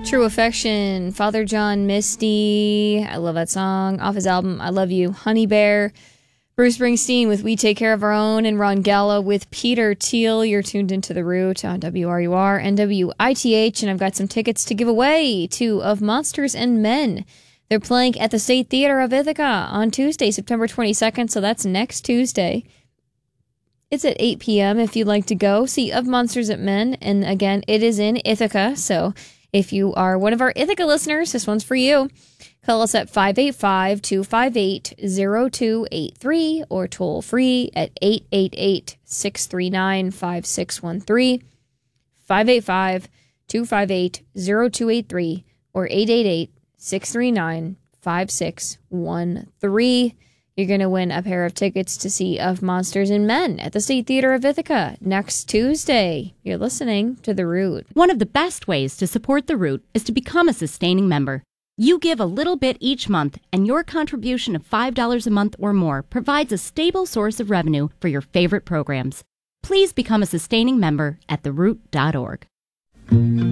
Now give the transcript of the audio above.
True Affection, Father John Misty. I love that song. Off his album, I Love You, Honey Bear. Bruce Springsteen with We Take Care of Our Own, and Ron Gallo with Peter Thiel. You're tuned into The Root on WRUR and WITH, and I've got some tickets to give away to Of Monsters and Men. They're playing at the State Theater of Ithaca on Tuesday, September 22nd, so that's next Tuesday. It's at 8 p.m. if you'd like to go see Of Monsters and Men, and again, it is in Ithaca, so if you are one of our Ithaca listeners, this one's for you. Call us at 585-258-0283 or toll free at 888-639-5613, 585-258-0283 or 888-639-5613. You're going to win a pair of tickets to see Of Monsters and Men at the State Theater of Ithaca next Tuesday. You're listening to The Root. One of the best ways to support The Root is to become a sustaining member. You give a little bit each month, and your contribution of $5 a month or more provides a stable source of revenue for your favorite programs. Please become a sustaining member at theroot.org.